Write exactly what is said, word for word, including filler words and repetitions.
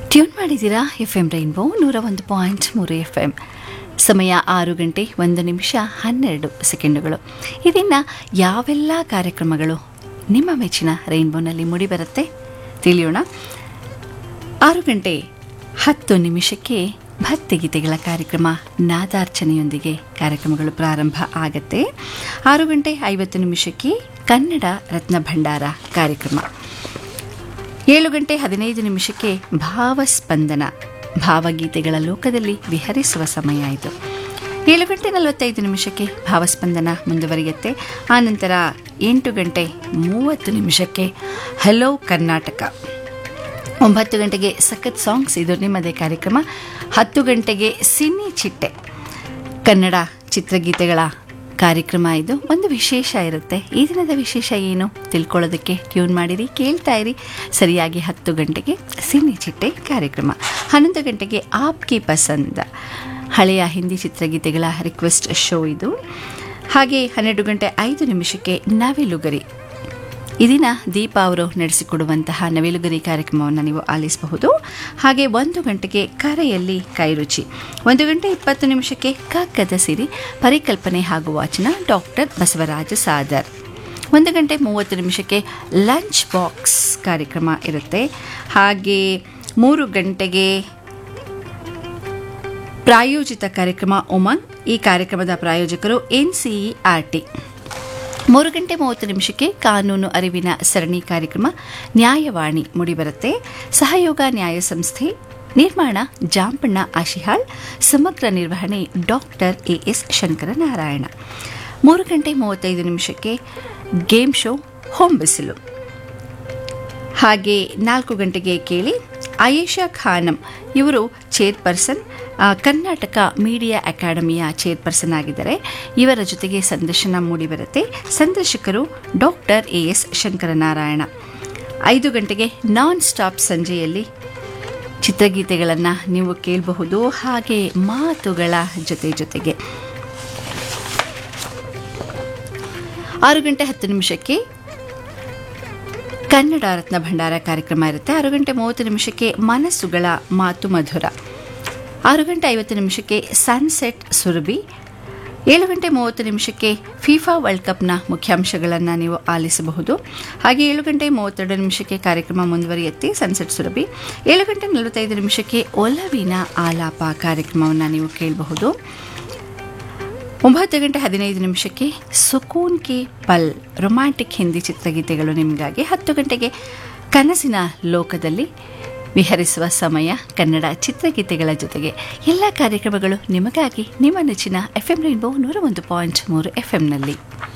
Tune ಮಾಡಿದ್ದೀರಾ F M rainbow ನೂರ ಒಂದು ಪಾಯಿಂಟ್ ಮೂರು ಎಫ್ ಎಂ. ಸಮಯ ಆರು ಗಂಟೆ ಒಂದು ನಿಮಿಷ ಹನ್ನೆರಡು ಸೆಕೆಂಡುಗಳು. ಇದನ್ನು ಯಾವೆಲ್ಲ ಕಾರ್ಯಕ್ರಮಗಳು ನಿಮ್ಮ ಮೆಚ್ಚಿನ ರೈನ್ಬೋನಲ್ಲಿ ಮೂಡಿಬರುತ್ತೆ ತಿಳಿಯೋಣ. ಆರು ಗಂಟೆ ಹತ್ತು ನಿಮಿಷಕ್ಕೆ ಭಕ್ತಿಗೀತೆಗಳ ಕಾರ್ಯಕ್ರಮ ನಾದಾರ್ಚನೆಯೊಂದಿಗೆ ಕಾರ್ಯಕ್ರಮಗಳು ಪ್ರಾರಂಭ ಆಗತ್ತೆ. ಆರು ಗಂಟೆ ಐವತ್ತು ನಿಮಿಷಕ್ಕೆ ಕನ್ನಡ ರತ್ನ ಭಂಡಾರ ಕಾರ್ಯಕ್ರಮ. ಏಳು ಗಂಟೆ ಹದಿನೈದು ನಿಮಿಷಕ್ಕೆ ಭಾವಸ್ಪಂದನ, ಭಾವಗೀತೆಗಳ ಲೋಕದಲ್ಲಿ ವಿಹರಿಸುವ ಸಮಯ ಇದು. ಏಳು ಗಂಟೆ ನಲವತ್ತೈದು ನಿಮಿಷಕ್ಕೆ ಭಾವಸ್ಪಂದನ ಮುಂದುವರಿಯುತ್ತೆ. ಆನಂತರ ಎಂಟು ಗಂಟೆ ಮೂವತ್ತು ನಿಮಿಷಕ್ಕೆ ಹಲೋ ಕರ್ನಾಟಕ. ಒಂಬತ್ತು ಗಂಟೆಗೆ ಸಖತ್ ಸಾಂಗ್ಸ್, ಇದು ನಿಮ್ಮದೇ ಕಾರ್ಯಕ್ರಮ. ಹತ್ತು ಗಂಟೆಗೆ ಸಿನಿ ಚಿಟ್ಟೆ, ಕನ್ನಡ ಚಿತ್ರಗೀತೆಗಳ ಕಾರ್ಯಕ್ರಮ. ಇದು ಒಂದು ವಿಶೇಷ ಇರುತ್ತೆ. ಈ ದಿನದ ವಿಶೇಷ ಏನು ತಿಳ್ಕೊಳ್ಳೋದಕ್ಕೆ ಟ್ಯೂನ್ ಮಾಡಿರಿ, ಕೇಳ್ತಾ ಇರಿ. ಸರಿಯಾಗಿ ಹತ್ತು ಗಂಟೆಗೆ ಸಿನಿ ಚಿಟ್ಟೆ ಕಾರ್ಯಕ್ರಮ. ಹನ್ನೊಂದು ಗಂಟೆಗೆ ಆಪ್ಕಿ ಪಸಂದ, ಹಳೆಯ ಹಿಂದಿ ಚಿತ್ರಗೀತೆಗಳ ರಿಕ್ವೆಸ್ಟ್ ಶೋ ಇದು. ಹಾಗೆ ಹನ್ನೆರಡು ಗಂಟೆ ಐದು ನಿಮಿಷಕ್ಕೆ ನವಿಲುಗರಿ. ಈ ದಿನ ದೀಪಾ ಅವರು ನಡೆಸಿಕೊಡುವಂತಹ ನವಿಲುಗರಿ ಕಾರ್ಯಕ್ರಮವನ್ನು ನೀವು ಆಲಿಸಬಹುದು. ಹಾಗೆ ಒಂದು ಗಂಟೆಗೆ ಕರೆಯಲ್ಲಿ ಕೈರುಚಿ. ಒಂದು ಗಂಟೆ ಇಪ್ಪತ್ತು ನಿಮಿಷಕ್ಕೆ ಕಾಗದ ಸಿರಿ, ಪರಿಕಲ್ಪನೆ ಹಾಗೂ ವಾಚನ ಡಾಕ್ಟರ್ ಬಸವರಾಜ ಸಾದರ್. ಒಂದು ಗಂಟೆ ಮೂವತ್ತು ನಿಮಿಷಕ್ಕೆ ಲಂಚ್ ಬಾಕ್ಸ್ ಕಾರ್ಯಕ್ರಮ ಇರುತ್ತೆ. ಹಾಗೆ ಮೂರು ಗಂಟೆಗೆ ಪ್ರಾಯೋಜಿತ ಕಾರ್ಯಕ್ರಮ ಉಮಂಗ್. ಈ ಕಾರ್ಯಕ್ರಮದ ಪ್ರಾಯೋಜಕರು N C E R T. ಮೂರು ಗಂಟೆ ಮೂವತ್ತು ನಿಮಿಷಕ್ಕೆ ಕಾನೂನು ಅರಿವಿನ ಸರಣಿ ಕಾರ್ಯಕ್ರಮ ನ್ಯಾಯವಾಣಿ ಮೂಡಿಬರುತ್ತೆ. ಸಹಯೋಗ ನ್ಯಾಯ ಸಂಸ್ಥೆ, ನಿರ್ಮಾಣ ಜಾಂಪಣ್ಣ ಆಶಿಹಾಳ್, ಸಮಗ್ರ ನಿರ್ವಹಣೆ ಡಾಕ್ಟರ್ ಎ ಎಸ್ ಶಂಕರನಾರಾಯಣ. ಮೂರು ಗಂಟೆ ಮೂವತ್ತೈದು ನಿಮಿಷಕ್ಕೆ ಗೇಮ್ ಶೋ ಹೊಂಬಿಸಿಲು. ಹಾಗೆ ನಾಲ್ಕು ಗಂಟೆಗೆ ಕೇಳಿ ಆಯೇಷಾ ಖಾನಂ, ಇವರು ಚೇರ್ಪರ್ಸನ್, ಕರ್ನಾಟಕ ಮೀಡಿಯಾ ಅಕಾಡೆಮಿಯ ಚೇರ್ಪರ್ಸನ್ ಆಗಿದ್ದಾರೆ. ಇವರ ಜೊತೆಗೆ ಸಂದರ್ಶನ ಮೂಡಿಬರುತ್ತೆ. ಸಂದರ್ಶಕರು ಡಾಕ್ಟರ್ ಎ ಎಸ್ ಶಂಕರನಾರಾಯಣ. ಐದು ಗಂಟೆಗೆ ನಾನ್ ಸ್ಟಾಪ್ ಸಂಜೆಯಲ್ಲಿ ಚಿತ್ರಗೀತೆಗಳನ್ನು ನೀವು ಕೇಳಬಹುದು. ಹಾಗೆ ಮಾತುಗಳ ಜೊತೆ ಜೊತೆಗೆ ಆರು ಗಂಟೆ ಹತ್ತು ನಿಮಿಷಕ್ಕೆ ಕನ್ನಡ ರತ್ನ ಭಂಡಾರ ಕಾರ್ಯಕ್ರಮ ಇರುತ್ತೆ. ಆರು ಗಂಟೆ ಮೂವತ್ತು ನಿಮಿಷಕ್ಕೆ ಮನಸ್ಸುಗಳ ಮಾತು ಮಧುರ. ಆರು ಗಂಟೆ ಐವತ್ತು ನಿಮಿಷಕ್ಕೆ ಸನ್ಸೆಟ್ ಸುರಭಿ. ಏಳು ಗಂಟೆ ಮೂವತ್ತು ನಿಮಿಷಕ್ಕೆ ಫಿಫಾ ವರ್ಲ್ಡ್ ಕಪ್ನ ಮುಖ್ಯಾಂಶಗಳನ್ನು ನೀವು ಆಲಿಸಬಹುದು. ಹಾಗೆ ಏಳು ಗಂಟೆ ಮೂವತ್ತೆರಡು ನಿಮಿಷಕ್ಕೆ ಕಾರ್ಯಕ್ರಮ ಮುಂದುವರಿಯುತ್ತೆ ಸನ್ಸೆಟ್ ಸುರಭಿ. ಏಳು ಗಂಟೆ ನಲವತ್ತೈದು ನಿಮಿಷಕ್ಕೆ ಒಲವಿನ ಆಲಾಪ ಕಾರ್ಯಕ್ರಮವನ್ನು ನೀವು ಕೇಳಬಹುದು. ಒಂಬತ್ತು ಗಂಟೆ ಹದಿನೈದು ನಿಮಿಷಕ್ಕೆ ಸುಕೂನ್ ಕೆ ಪಲ್, ರೊಮ್ಯಾಂಟಿಕ್ ಹಿಂದಿ ಚಿತ್ರಗೀತೆಗಳು ನಿಮಗಾಗಿ. ಹತ್ತು ಗಂಟೆಗೆ ಕನಸಿನ ಲೋಕದಲ್ಲಿ ವಿಹರಿಸುವ ಸಮಯ ಕನ್ನಡ ಚಿತ್ರಗೀತೆಗಳ ಜೊತೆಗೆ. ಎಲ್ಲ ಕಾರ್ಯಕ್ರಮಗಳು ನಿಮಗಾಗಿ ನಿಮ್ಮ ನೆಚ್ಚಿನ ಎಫ್ ಎಂ ರೈನ್ಬೋ ನೂರ ಒಂದು ಪಾಯಿಂಟ್ ಮೂರು ಎಫ್ ಎಂನಲ್ಲಿ.